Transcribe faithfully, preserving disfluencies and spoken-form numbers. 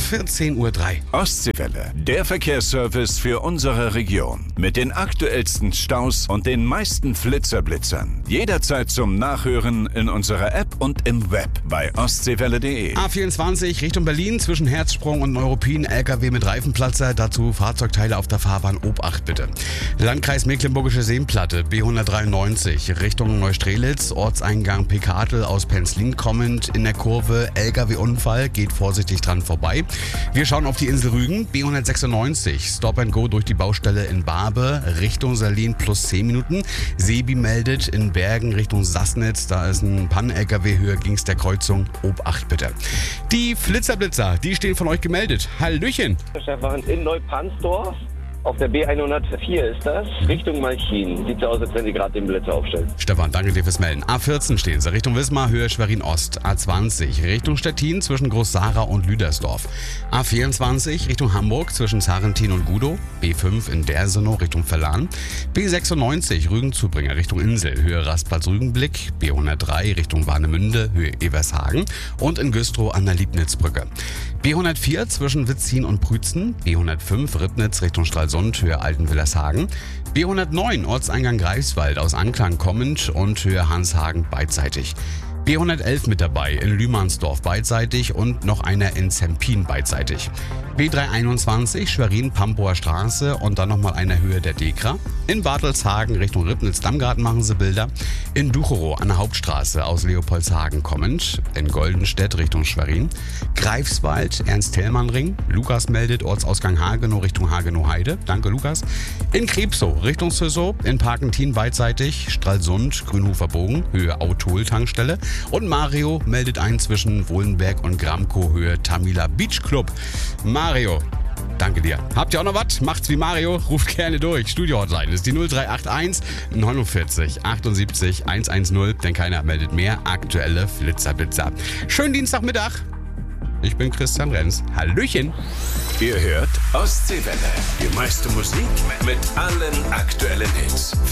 vierzehn Uhr drei. Ostseewelle, der Verkehrsservice für unsere Region. Mit den aktuellsten Staus und den meisten Flitzerblitzern. Jederzeit zum Nachhören in unserer App und im Web bei ostseewelle punkt de. A vierundzwanzig Richtung Berlin zwischen Herzsprung und Neuruppin. L K W mit Reifenplatzer. Dazu Fahrzeugteile auf der Fahrbahn. Obacht bitte. Landkreis Mecklenburgische Seenplatte. B hundertdreiundneunzig Richtung Neustrelitz. Ortseingang Pekatel aus Penzlin kommend. In der Kurve L K W-Unfall. Geht vorsichtig dran vorbei. Wir schauen auf die Insel Rügen. B hundertsechsundneunzig Stop and Go durch die Baustelle in Barbe. Richtung Salin plus zehn Minuten. Sebi meldet in Bergen Richtung Sassnitz. Da ist ein Pannen-L K W höher links der Kreuzung. Obacht bitte. Die Flitzerblitzer, die stehen von euch gemeldet. Hallöchen. Stefan, in Neupansdorf. Auf der B hundertvier ist das, Richtung Malchin. Sieht so aus, als wenn sie gerade den Blitzer aufstellen. Stefan, danke dir fürs Melden. A vierzehn stehen sie, Richtung Wismar, Höhe Schwerin Ost. A zwanzig Richtung Stettin zwischen Groß-Sara und Lüdersdorf. A vierundzwanzig Richtung Hamburg zwischen Sarentin und Gudow. B fünf in Dersenow Richtung Verlan. B sechsundneunzig Rügen-Zubringer Richtung Insel, Höhe Rastplatz-Rügenblick. B hundertdrei Richtung Warnemünde, Höhe Evershagen. Und in Güstrow an der Liebnitzbrücke. B hundertvier zwischen Witzin und Prützen. B hundertfünf Ribnitz Richtung Stralsund, Höhe Altenwillershagen. B hundertneun Ortseingang Greifswald aus Anklang kommend und Höhe Hanshagen beidseitig. B hundertelf mit dabei in Lühmannsdorf beidseitig und noch einer in Zempin beidseitig. B dreihunderteinundzwanzig Schwerin-Pampower Straße und dann nochmal eine Höhe der Dekra. In Bartelshagen Richtung Ribnitz-Dammgarten machen sie Bilder. In Ducherow an der Hauptstraße aus Leopoldshagen kommend. In Goldenstedt Richtung Schwerin. Greifswald, Ernst-Thälmann-Ring. Lukas meldet Ortsausgang Hagenow Richtung Hagenow-Heide. Danke, Lukas. In Krebsow Richtung Sösow. In Parkentin beidseitig. Stralsund, Grünhofer Bogen, Höhe Autol-Tankstelle. Und Mario meldet ein zwischen Wohlenberg und Gramkow, Höhe Tamila Beach Club. Mario, danke dir. Habt ihr auch noch was? Macht's wie Mario, ruft gerne durch. Studio-Hotline ist die null drei acht eins neunundvierzig achtundsiebzig hundertzehn, denn keiner meldet mehr aktuelle Flitzerblitzer. Schönen Dienstagmittag. Ich bin Christian Renz. Hallöchen. Ihr hört Ostseewelle. Die meiste Musik mit allen aktuellen Hits.